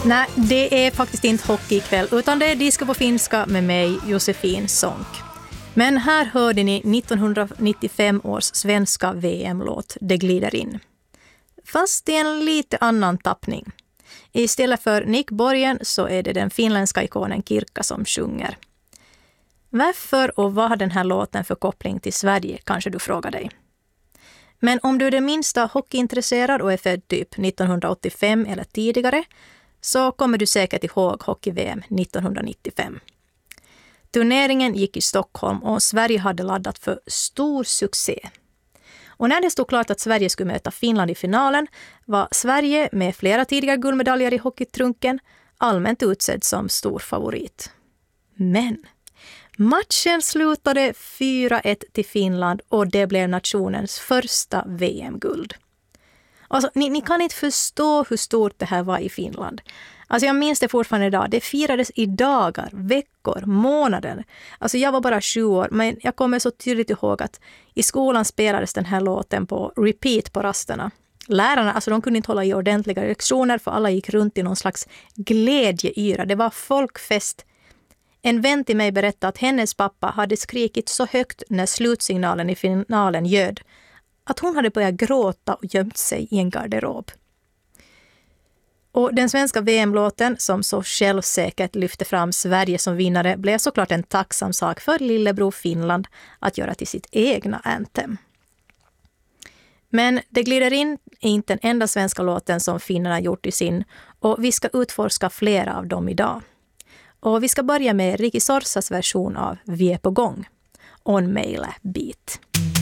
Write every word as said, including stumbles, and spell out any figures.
Nej, det är faktiskt inte hockey ikväll utan det är Disco på finska med mig, Josefin Sonck. Men här hörde ni nittonhundranittiofem års svenska V M-låt Det glider in. Fast i en lite annan tappning. Istället för Nick Borgen så är det den finländska ikonen Kirkka som sjunger. Varför och vad har den här låten för koppling till Sverige, kanske du frågar dig. Men om du är den minsta hockeyintresserad och är född typ nittonhundraåttiofem eller tidigare så kommer du säkert ihåg hockey-V M nittonhundranittiofem. Turneringen gick i Stockholm och Sverige hade laddat för stor succé. Och när det stod klart att Sverige skulle möta Finland i finalen var Sverige med flera tidigare guldmedaljer i hockeytrunken allmänt utsedd som stor favorit. Men matchen slutade fyra ett till Finland och det blev nationens första V M-guld. Alltså, ni, ni kan inte förstå hur stort det här var i Finland. Alltså jag minns det fortfarande idag. Det firades i dagar, veckor, månader. Alltså jag var bara sju år men jag kommer så tydligt ihåg att i skolan spelades den här låten på repeat på rasterna. Lärarna, alltså de kunde inte hålla i ordentliga lektioner för alla gick runt i någon slags glädjeyra. Det var folkfest. En vän till mig berättade att hennes pappa hade skrikit så högt när slutsignalen i finalen ljöd att hon hade börjat gråta och gömt sig i en garderob. Och den svenska V M-låten som så självsäkert lyfte fram Sverige som vinnare blev såklart en tacksam sak för lillebror Finland att göra till sitt egna anthem. Men Det glider in är inte den enda svenska låten som finnarna gjort i sin och vi ska utforska flera av dem idag. Och vi ska börja med Ricky Sorsas version av Vi är på gång, On Meile Beat.